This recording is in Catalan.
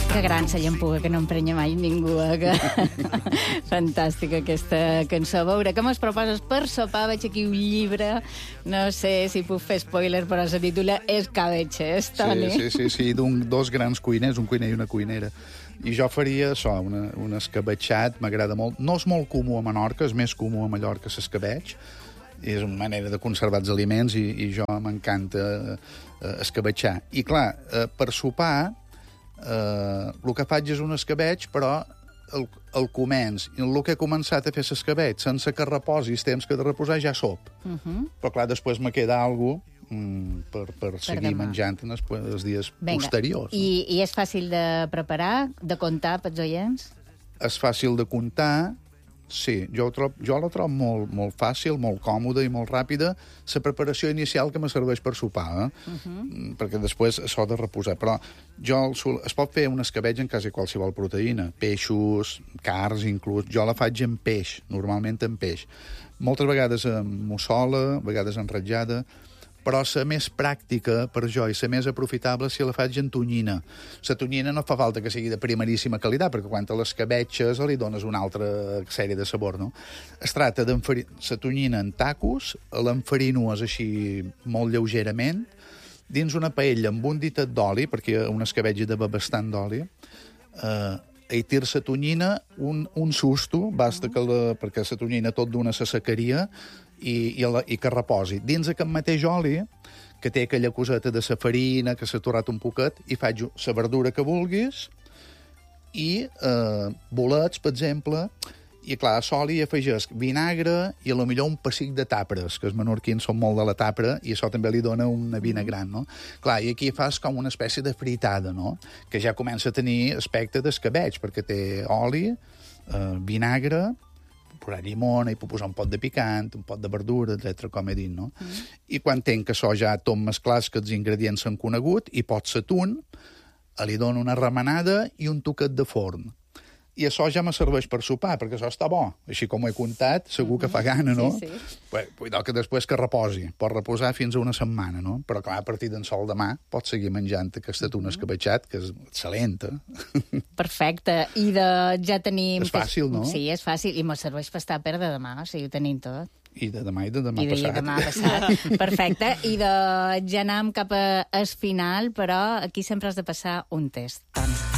Que gran la llampuga, que no emprenya mai ningú. Que... Fantàstica aquesta cançó. A veure, què mos proposes per sopar? Veig aquí un llibre, no sé si puc fer spoiler, però se titula Escabeches, Toni. Sí, dos grans cuiners, un cuiner i una cuinera. I jo faria això, un escabetxat, m'agrada molt. No és molt comú a Menorca, és més comú a Mallorca l'escabeig. És una manera de conservar els aliments i jo m'encanta escabetxar. I clar, per sopar, el que faig és un escabeig, però el començ. I el que he començat a fer l'escabeig, sense que reposis temps que de reposar, ja sop. Però clar, després me queda alguna cosa per seguir menjant en els dies posteriors. I és fàcil de preparar, de comptar pels oients? És fàcil de comptar, sí. Jo la trobo molt fàcil, molt còmoda i molt ràpida. La preparació inicial que me serveix per sopar, perquè després s'ha de reposar. Però es pot fer un escabeig en quasi qualsevol proteïna, peixos, carns inclús. Jo la faig en peix, normalment en peix. Moltes vegades en mussola, vegades en ratllada, però la més pràctica per jo i la més aprofitable si la faig en tonyina. La tonyina no fa falta que sigui de primeríssima qualitat, perquè quan te l'escabetxes li dones una altra sèrie de sabor, no? Es tracta d'enfarinar la tonyina en tacos, l'enfarinues així molt lleugerament, dins una paella amb un ditet d'oli, perquè un escabeig ha d'haver bastant d'oli, i tirar la tonyina un susto, basta perquè la tonyina tot d'una s'assecaria i que reposi. Dins aquest mateix oli, que té aquella coseta de la farina, que s'ha torrat un poquet, i faig la verdura que vulguis, i bolets, per exemple, i clar, a l'oli afegeix vinagre i potser un pessic de tapres, que els menorquins són molt de la tapra, i això també li dona una vinagran, no? Clar, i aquí fas com una espècie de fritada, no? Que ja comença a tenir aspecte d'escabeig, perquè té oli, vinagre, posar llimona, i puc posar un pot de picant, un pot de verdura, etc, com he dit, no? I quan tenc això ja tot mesclat, que els ingredients s'han conegut, i pots l'atún, li dono una remenada i un toquet de forn. I això ja me serveix per sopar, perquè això està bo. Així com ho he comptat, segur que fa gana, no? Sí. Cuidado que després que reposi. Pot reposar fins a una setmana, no? Però clar, a partir d'en sol demà pots seguir menjant aquest atún escabetxat, que és excel·lent. Perfecte. I ja tenim... És fàcil, no? Sí, és fàcil. I me serveix per estar per de demà, o sigui, ho tenim tot. I de demà passat. I de demà passat. Perfecte. I ja anem cap al final, però aquí sempre has de passar un test, Toni.